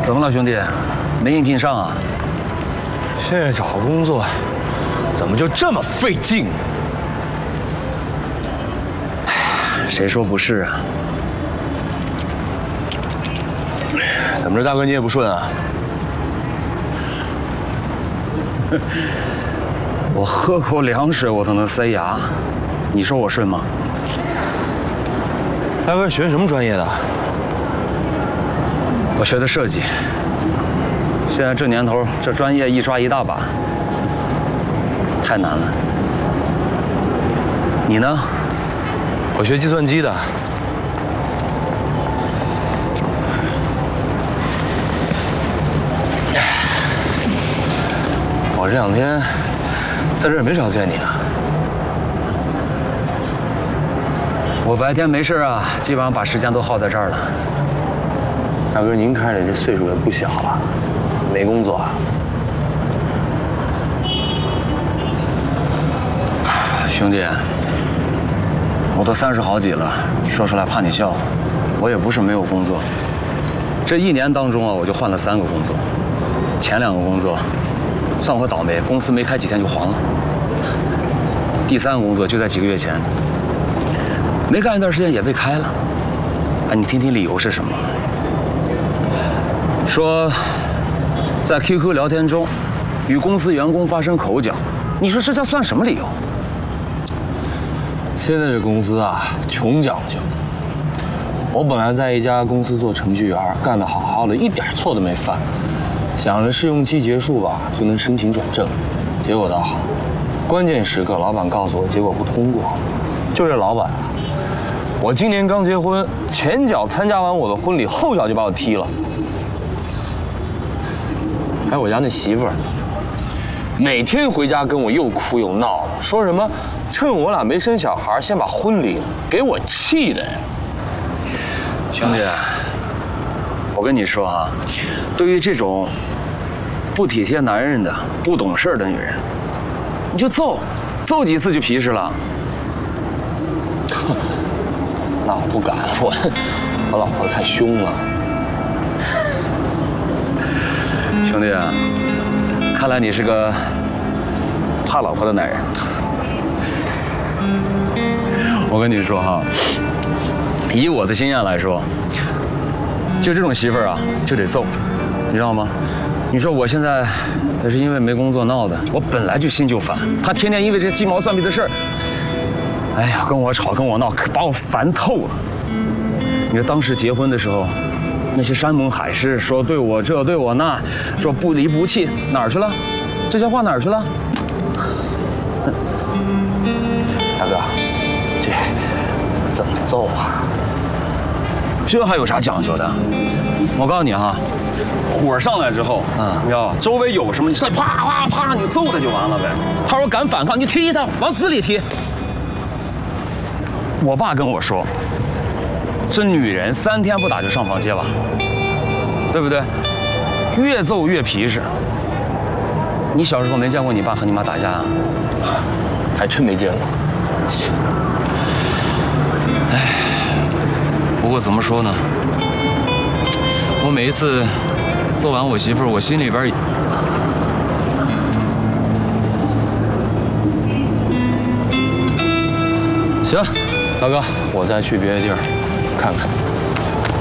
怎么了，兄弟？没应聘上啊？ 现在找工作怎么就这么费劲？ 谁说不是啊？ 怎么着，大哥你也不顺啊？ 我喝口凉水我都能塞牙，你说我顺吗？ 大哥学什么专业的？ 我学的设计。现在这年头，这专业一抓一大把，太难了。你呢？ 我学计算机的。我这2天在这儿也没少见你啊。 我白天没事啊，基本上把时间都耗在这儿了。 大哥，您看着这岁数也不小了，没工作啊？ 兄弟，我都30好几了，说出来怕你笑，我也不是没有工作。这1年当中啊，我就换了3个工作，前2个工作，算我倒霉，公司没开几天就黄了。第3个工作就在几个月前，没干一段时间也被开了。哎，你听听理由是什么？说在 QQ 聊天中与公司员工发生口角，你说这叫算什么理由？ 现在这公司啊，穷讲究。我本来在一家公司做程序员，干得好好的，一点错都没犯，想着试用期结束吧就能申请转正，结果倒好，关键时刻老板告诉我结果不通过。就这老板啊，我今年刚结婚，前脚参加完我的婚礼，后脚就把我踢了。还有我家那媳妇儿，每天回家跟我又哭又闹的，说什么趁我俩没生小孩，先把婚礼给我气的呀！ 兄弟，我跟你说啊，对于这种不体贴男人的、不懂事的女人，你就揍几次就皮实了。 那我不敢，我老婆太凶了。 兄弟啊，看来你是个怕老婆的男人。我跟你说哈，以我的经验来说，就这种媳妇儿啊，就得揍，你知道吗？你说我现在也是因为没工作闹的，我本来就心就烦，他天天因为这鸡毛蒜皮的事儿，哎呀，跟我吵跟我闹，可把我烦透了。你说当时结婚的时候，那些山盟海誓，说对我这对我那，说不离不弃，哪儿去了？这些话哪儿去了？ 大哥，这怎么揍啊？ 这还有啥讲究的？我告诉你哈，火上来之后，你知道吧？周围有什么，你上来啪啪啪，你揍他就完了呗。他说敢反抗，你踢他，往死里踢。我爸跟我说，这女人3天不打就上房揭瓦，对不对？越揍越皮实。你小时候没见过你爸和你妈打架啊？ 还真没见过。 哎，不过怎么说呢？我每一次揍完我媳妇儿，我心里边行，大哥，我再去别的地儿看看。